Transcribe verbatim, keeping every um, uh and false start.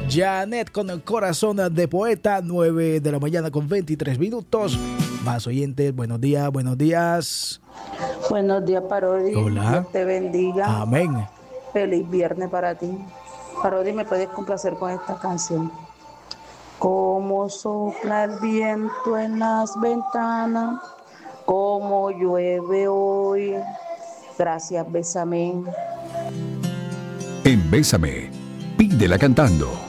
Janet con el corazón de poeta, nueve de la mañana con veintitrés minutos. Más oyentes, buenos días, buenos días. Buenos días, Parodi. Hola. Dios te bendiga. Amén. Feliz viernes para ti. Parodi, ¿me puedes complacer con esta canción? Como sopla el viento en las ventanas, como llueve hoy. Gracias, Bésame. En Bésame, pídela cantando.